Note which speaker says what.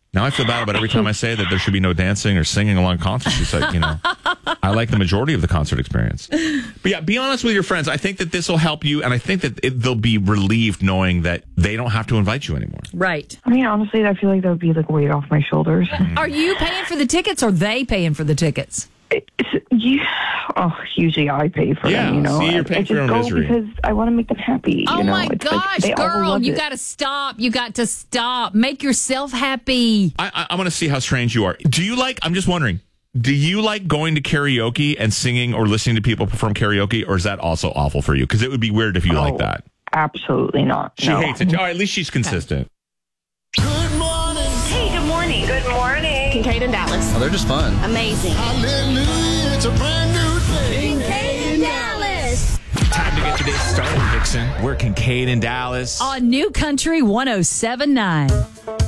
Speaker 1: Now I feel bad about every time I say that there should be no dancing or singing along concerts. It's like, I like the majority of the concert experience. But yeah, be honest with your friends. I think that this will help you, and I think that they'll be relieved knowing that they don't have to invite you anymore.
Speaker 2: Right.
Speaker 3: I mean, honestly, I feel like that would be like a weight off my shoulders.
Speaker 2: Are you paying for the tickets or they paying for the tickets?
Speaker 3: Usually I pay for them,
Speaker 1: See, you're paying
Speaker 3: I
Speaker 1: for your
Speaker 3: just
Speaker 1: own
Speaker 3: go
Speaker 1: misery.
Speaker 3: because I want to make them happy.
Speaker 2: Oh my
Speaker 3: It's
Speaker 2: gosh,
Speaker 3: like, they all
Speaker 2: girl,
Speaker 3: love
Speaker 2: you
Speaker 3: it.
Speaker 2: got to stop. You got to stop. Make yourself happy.
Speaker 1: I want to see how strange you are. I'm just wondering, do you like going to karaoke and singing or listening to people perform karaoke, or is that also awful for you? Because it would be weird if you like that.
Speaker 3: Absolutely not.
Speaker 1: She hates it. Oh, at least she's consistent.
Speaker 4: Good morning.
Speaker 5: Hey, good morning. Good morning.
Speaker 4: Kincaid and Dallas.
Speaker 6: Oh, they're just fun.
Speaker 4: Amazing.
Speaker 6: Hallelujah, it's a brand new day.
Speaker 4: Kincaid and Dallas.
Speaker 1: Time to get today's started, Vixen. We're Kincaid in Dallas.
Speaker 2: On New Country 107.9.